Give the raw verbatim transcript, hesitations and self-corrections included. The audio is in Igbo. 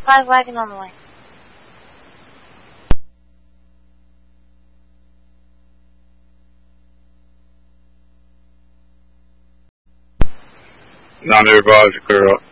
five wagon on the way. Not everybody's clear up.